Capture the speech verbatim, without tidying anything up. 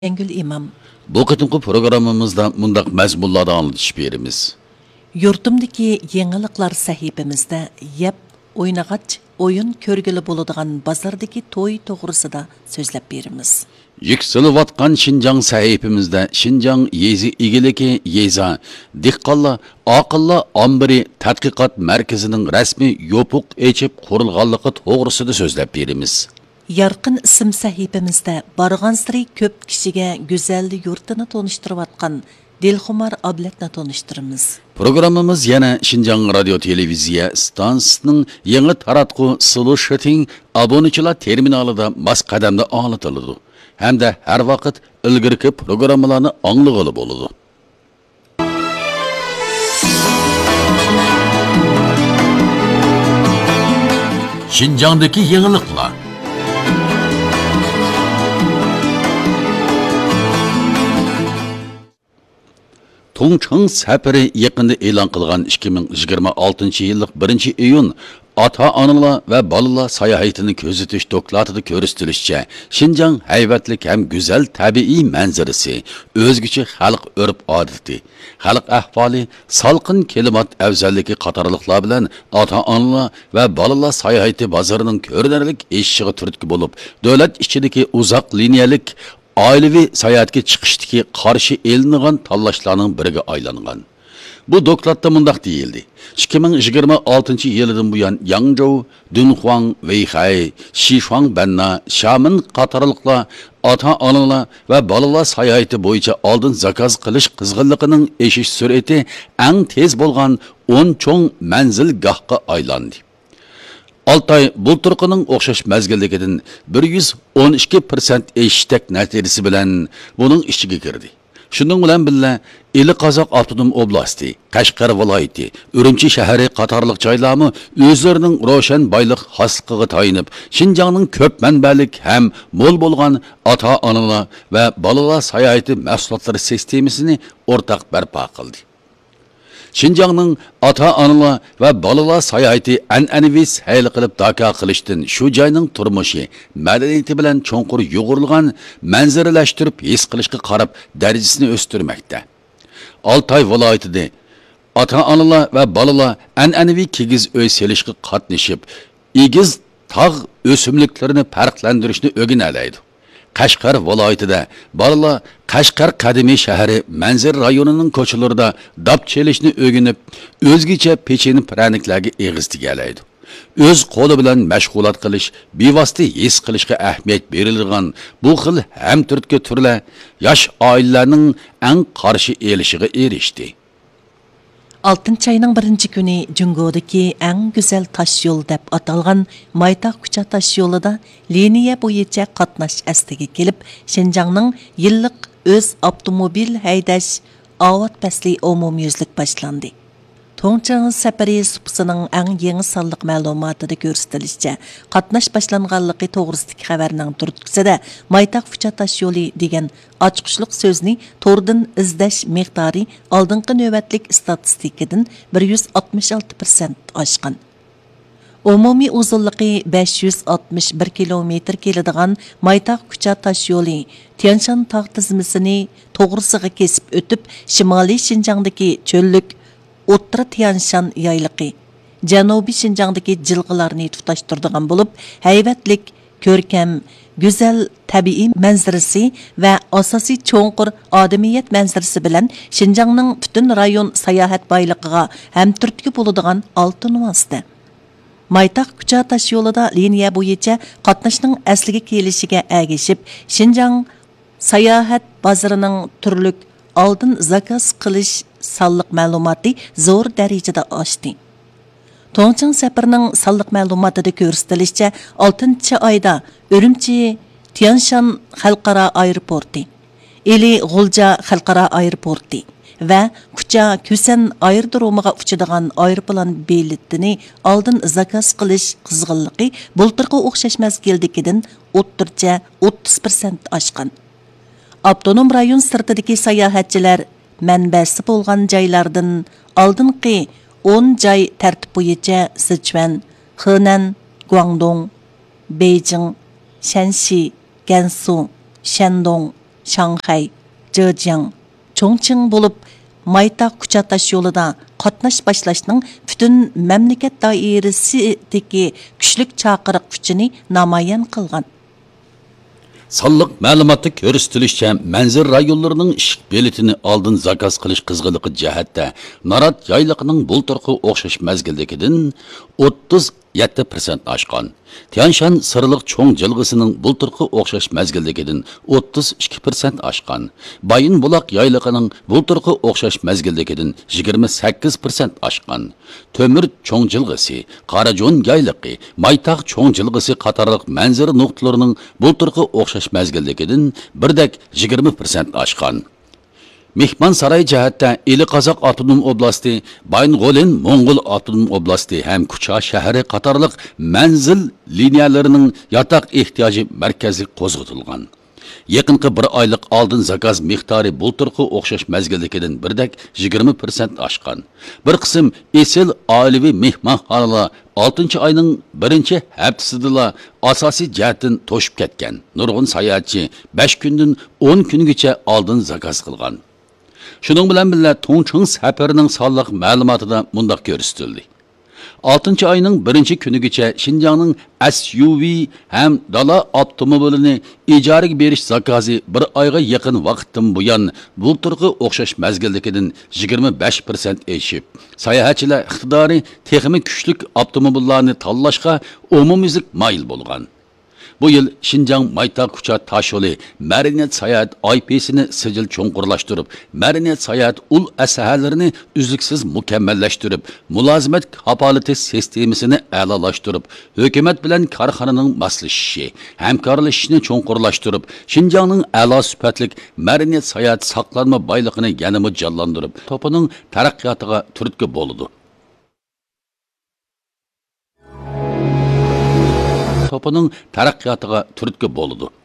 Engül İmam. Bu qitimqi programmamizda mundaq mazmunlarda anlatış berimiz. Yurtumdaki yeniliklar sahifemizde yep oynagaç oyun körgülü bo'ladigan bazardaki to'y to'g'risida so'zlab berimiz. Yükselivatqan Şinjan sahifemizde Şinjan yezi igiliki yeza diqqalla aqilla ambiri tadqiqot markazining rasmi yopiq echib qurilganligi to'g'risida so'zlab berimiz. Yarqin ism sahifemizde barğansırı köp kişiге güzelli yurtini tonuşturvatkan Dilxumar Abletni tonuşturimiz. Programmamız yana Şinjan Radio Televiziya stansiyasining yangi taratqu Solution abonechilar terminalida mas qadamda anlatıladi. Hamda har vaqt ilgirki programmalarni anglag'ili bo'ladi. Şinjandagi yangiliklar. Tongchang safari yaqinda e'lon qilgan ikki ming yigirma oltinchi yillik birinchi iyun ota-onalar va bolalar sayohatini ko'zitish dokladida ko'rsatilishicha Şinjan haybatlik ham go'zal tabiiy manzarasi, o'zgacha xalq urf-odati, xalq ahvoli, salqin klimat afzalligi qatorliqlar bilan ota-onalar va bolalar sayohati bozorining ko'rinarli eshigiga turtki bo'lib, davlat ichidagi uzoq liniyalik oilaviy sayohatga chiqishdagi qarshi elingan tanlashlarning biriga aylangan. Bu dokladda mundaq deyildi. ikki ming yigirma oltinchi yildan buyon Yangzhou, Dunhuang, Weihai, Xishuangbanna, Xiamen qatorliqlar ota-onalar va bolalar sayohati bo'yicha oldin zakaz qilish qizg'inligining eshish sur'ati eng tez bo'lgan o'n cho'ng manzilgohga aylandi. Altay bulturqining o'xshash mazgilligidan bir yuz o'n ikki persent eshitdak natijasi bilan buning ichiga kirdi. Shuning bilan birga Eli Qozoq avtonom oblasti, Qashqar viloyati, Urumchi shahri qatorliq joylarni o'zlarining ro'shan boylik xosligiga tayinib, Şinjanning ko'p manbalik ham mo'l bo'lgan ota-onalar va bolalar sayohati mahsulotlari sistemasini o'rtaq barpo qildi. Şinjanning ota-onalar va bolalar sayohati an'anaviy sayl qilib daka qilishdan shu joyning turmushi, madaniyati bilan cho'nqur yo'g'rilgan manzaralashtirib his qilishga qarab darajasini o'stirmoqda. Altay viloyatida ota-onalar va bolalar an'anaviy kigiz uy selishga qatnashib, egiz tog' o'simliklarini farqlantirishni o'rganadi. Qashqar viloyatida bolalar Qashqar qadimiy shahri Manzir rayonining ko'chalarida dab chelishni o'rganib, o'zgacha pecheni praniklarga eg'iz tigalaydi. O'z qo'li bilan mashg'ulot qilish, bevosita his qilishga ahamiyat berilgan bu xil ham turtki turlar yosh oilalarning eng qarshi elishiga erishdi. Altın çayının birinci günü Cungo'daki en güzel taş yol dep atalgan Maytaq Kucha taş yolu da liniya boyunca qatnaş əstigi kelib, Şinjanның yıllık öz avtomobil haydaş avat pasli umumyüzlük başlandı. Tongchang safari supsының en yeni salliq məlumatıda görsetilisçe, qatnaş başlanğanlığı toğrısındaki xəbərinin turtkisida Maytaq Kucha taş yolu degen açqışlıq sözünü tordan izdash miqdari aldınqı növbətlik statistikadan bir yuz altmış olti persent aşqan. Umumiy uzunluğu besh yuz oltmish bir kilometr keladigan Maytaq Kucha taş yolu Tianshan tağ tizmisini toğrısıga kesip ötüp, Şimali Şinjandagi çöllük O'rta Tianshan yaylıqı, Janubiy Şinjandagi jilg'ilarni tutaştırdıgan bo'lib, haybatlik, ko'rkam, güzel tabiiy manzarasi va asosiy cho'nqur odamiyat manzarasi bilan Şinjanning butun rayon sayohat boyligiga ham turtki bo'ladigan oltin vosita. Maytaq Kucha tash yo'lida liniya bo'yicha qatnashning asliga kelishiga ergashib, Şinjan sayohat bozorining turlik oldin zakaz qilish sonliq ma'lumoti zo'r darajada oshdi. Tongchang safarining sonliq ma'lumotida ko'rsatilishicha, oltinchi oyda Urumchi Tianshan xalqaro aeroporti, Eli G'ulja xalqaro aeroporti va Kucha Kusan aerodromiga uchadigan aeroplan biletini oldin zakaz qilish qizg'inligi bultirqi o'xshash mazgildikidan o'ttircha o'ttiz persent oshgan. Avtonom rayon sirtidagi sayohatchilar manbasi bo'lgan joylardan oldingi o'n joy tartib bo'yicha Sichuan, Henan, Guangdong, Beijing, Shanxi, Gansu, Shandong, Шанхай, Zhejiang, Chongqing bo'lib, Maytaq kuchatash yo'lida qatnash boshlashning butun mamlakat doirasidagi kuchlik chaqiriq kuchini namoyon qilgan. Sonliq ma'lumotda ko'rsatilishicha, manzil rayonlarining ishik beletini oldin zakaz qilish qizg'inligi jihatda Norat yayliqining bulturqi o'xshash mazgildagidan o'ttiz yetti persent oshgan. Tianshan sirliq cho'ng jilg'isining bulturqi o'xshash mazgildagidan o'ttiz ikki persent oshgan. Bayin buloq yayliqining bulturqi o'xshash mazgildagidan yigirma sakkiz persent oshgan. To'mir cho'ng jilg'isi, Qarajon yayliqi, Maytaq cho'ng jilg'isi qatorliq manzil nuqtalarining bulturqi o'xshash mazgildagidan birdak yigirma persent oshgan. Mehmon saray jihatda Eli Qozoq avtonom oblasti, Baying'olin Mo'ng'ul avtonom oblasti ham Kucha shahri qatorliq manzil liniyalarining yotoq ehtiyoji markazi qo'zg'atilgan. Yaqinqi bir oylik oldin zakaz miqdori bulturqi o'xshash mazgildagidan birdak yigirma persent oshgan. Bir qism esil oilaviy mehmonxonalar oltinchi oyning birinchi haftasida asosiy jihatdan to'shib ketgan. Nurg'un sayohatchi besh kundan o'n kungacha oldin zakaz qilgan. Şunun bilan birga Tongcheng safarining sonliq ma'lumotida mundaq ko'rsatildi. oltinchi oyning birinchi kunigacha Xinjiangning S U V ham dala avtomobilini ijaraga berish zakazi bir oyga yaqin vaqtdan buyon bulturqi o'xshash mazgildagidan yigirma besh persent eshib, sayohatchilar iqtidori texmi kuchlik avtomobillarni tanlashga umumyuzlik mayil bo'lgan. Bu yıl Xinjiang Maytaq Kucha taş yolu Mariniyat Sayahat I P'sini sicil çoğunqurlaştırıp, Mariniyat Sayahat ul əsəhələrini üzlüksüz mükemmelleştirip, mülazimet kapaliti sistemisini əlalaştırıp, hükümet bilen karxananın maslışışı, hemkarlaşışını çoğunqurlaştırıp, Xinjiang'ın əla süpətlik Mariniyat Sayahat saklanma baylıqını yanımı canlandırıp, topunun terakkiyatıga türtkü boludu. Topunun terakkiyatıga türtkü boludu.